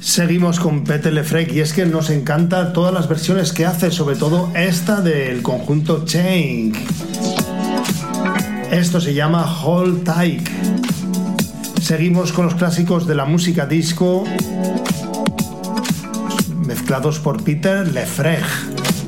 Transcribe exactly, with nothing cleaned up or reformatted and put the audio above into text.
Seguimos con Peter LeFrec y es que nos encanta todas las versiones que hace, sobre todo esta del conjunto Chain. Esto se llama Hold Tight. Seguimos con los clásicos de la música disco mezclados por Peter LeFrec.